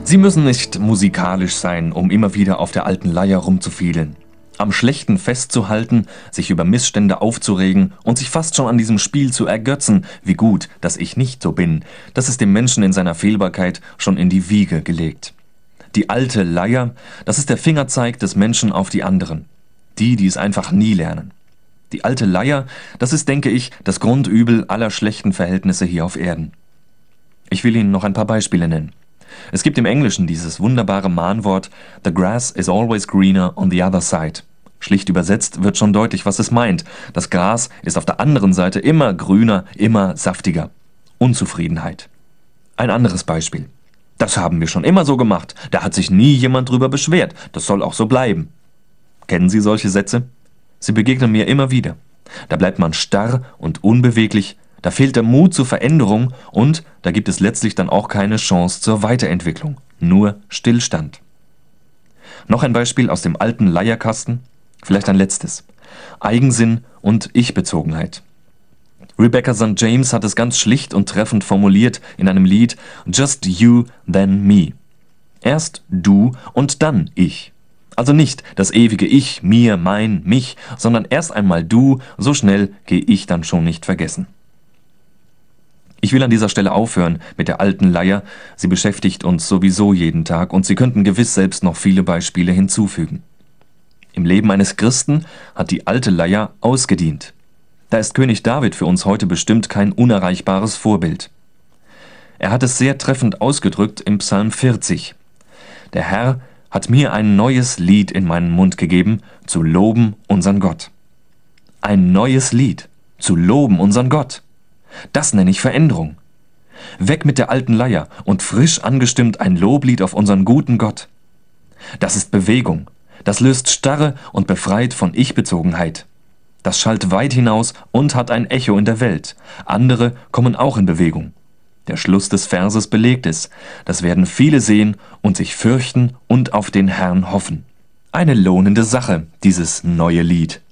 Sie müssen nicht musikalisch sein, um immer wieder auf der alten Leier rumzufiedeln. Am Schlechten festzuhalten, sich über Missstände aufzuregen und sich fast schon an diesem Spiel zu ergötzen, wie gut, dass ich nicht so bin, das ist dem Menschen in seiner Fehlbarkeit schon in die Wiege gelegt. Die alte Leier, das ist der Fingerzeig des Menschen auf die anderen. Die es einfach nie lernen. Die alte Leier, das ist, denke ich, das Grundübel aller schlechten Verhältnisse hier auf Erden. Ich will Ihnen noch ein paar Beispiele nennen. Es gibt im Englischen dieses wunderbare Mahnwort "The grass is always greener on the other side". Schlicht übersetzt wird schon deutlich, was es meint. Das Gras ist auf der anderen Seite immer grüner, immer saftiger. Unzufriedenheit. Ein anderes Beispiel. Das haben wir schon immer so gemacht. Da hat sich nie jemand drüber beschwert. Das soll auch so bleiben. Kennen Sie solche Sätze? Sie begegnen mir immer wieder. Da bleibt man starr und unbeweglich. Da fehlt der Mut zur Veränderung und da gibt es letztlich dann auch keine Chance zur Weiterentwicklung. Nur Stillstand. Noch ein Beispiel aus dem alten Leierkasten. Vielleicht ein letztes. Eigensinn und Ich-Bezogenheit. Rebecca St. James hat es ganz schlicht und treffend formuliert in einem Lied "Just you, then me". Erst du und dann ich. Also nicht das ewige Ich, mir, mein, mich, sondern erst einmal du, so schnell gehe ich dann schon nicht vergessen. Ich will an dieser Stelle aufhören mit der alten Leier. Sie beschäftigt uns sowieso jeden Tag und Sie könnten gewiss selbst noch viele Beispiele hinzufügen. Im Leben eines Christen hat die alte Leier ausgedient. Da ist König David für uns heute bestimmt kein unerreichbares Vorbild. Er hat es sehr treffend ausgedrückt im Psalm 40. Der Herr hat mir ein neues Lied in meinen Mund gegeben, zu loben unseren Gott. Ein neues Lied, zu loben unseren Gott. Das nenne ich Veränderung. Weg mit der alten Leier und frisch angestimmt ein Loblied auf unseren guten Gott. Das ist Bewegung. Das löst Starre und befreit von Ich-Bezogenheit. Das schallt weit hinaus und hat ein Echo in der Welt. Andere kommen auch in Bewegung. Der Schluss des Verses belegt es. Das werden viele sehen und sich fürchten und auf den Herrn hoffen. Eine lohnende Sache, dieses neue Lied.